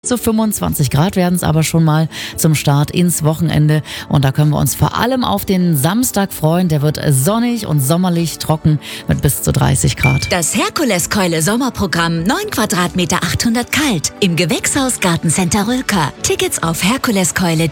zu 25 Grad werden es aber schon mal zum Start ins Wochenende. Und da können wir uns vor allem auf den Samstag freuen. Der wird sonnig und sommerlich trocken mit bis zu 30 Grad. Das Herkuleskeule Sommerprogramm 9 Quadratmeter 800 kalt im Gewächshaus Gartencenter Rülker. Tickets auf herkuleskeule.de.